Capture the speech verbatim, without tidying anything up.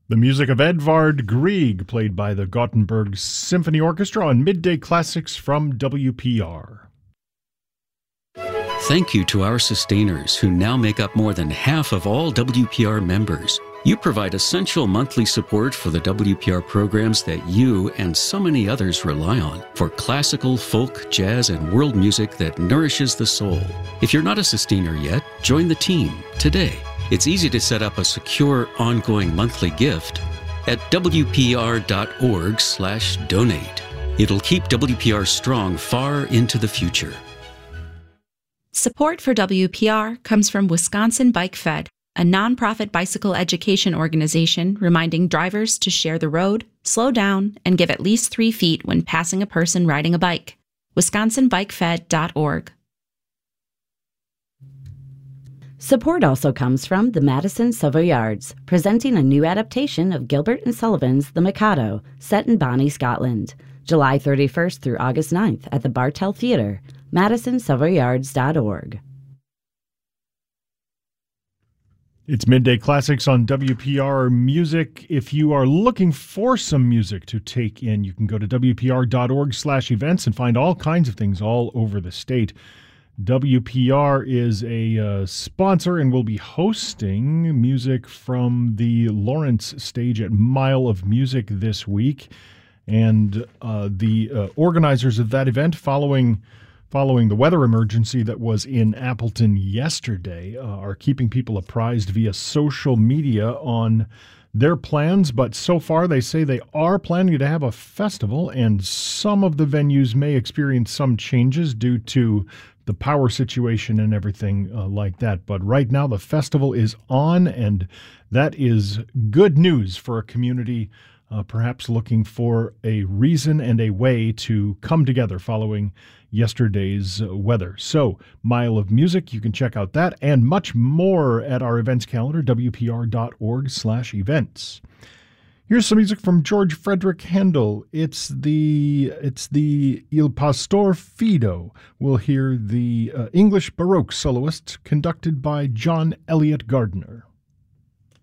The music of Edvard Grieg, played by the Gothenburg Symphony Orchestra on Midday Classics from W P R. Thank you to our sustainers who now make up more than half of all W P R members. You provide essential monthly support for the W P R programs that you and so many others rely on for classical, folk, jazz, and world music that nourishes the soul. If you're not a sustainer yet, join the team today. It's easy to set up a secure, ongoing monthly gift at W P R dot org slash donate. It'll keep W P R strong far into the future. Support for W P R comes from Wisconsin Bike Fed, a nonprofit bicycle education organization reminding drivers to share the road, slow down, and give at least three feet when passing a person riding a bike. Wisconsin Bike Fed dot org. Support also comes from the Madison Savoyards, presenting a new adaptation of Gilbert and Sullivan's The Mikado, set in Bonnie, Scotland, July thirty-first through August ninth at the Bartell Theatre, madison savoyards dot org. It's Midday Classics on W P R Music. If you are looking for some music to take in, you can go to W P R dot org slash events and find all kinds of things all over the state. W P R is a uh, sponsor and will be hosting music from the Lawrence stage at Mile of Music this week. And uh, the uh, organizers of that event, following following the weather emergency that was in Appleton yesterday, uh, are keeping people apprised via social media on their plans. But so far, they say they are planning to have a festival, and some of the venues may experience some changes due to the power situation and everything uh, like that. But right now, the festival is on, and that is good news for a community uh, perhaps looking for a reason and a way to come together following yesterday's uh, weather. So, Mile of Music, you can check out that and much more at our events calendar, W P R dot org slash events. Here's some music from George Frederick Handel. It's the it's the Il Pastor Fido. We'll hear the uh, English Baroque soloist conducted by John Elliott Gardner.